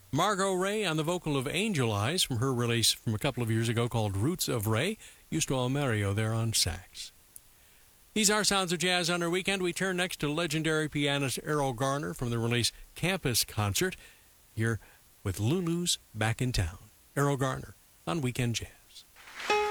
Margot Ray on the vocal of Angel Eyes from her release from a couple of years ago called Roots of Ray. Eusto Almerio there on sax. These are Sounds of Jazz on our weekend. We turn next to legendary pianist Errol Garner from the release Campus Concert, here with Lulu's Back in Town. Errol Garner on Weekend Jazz.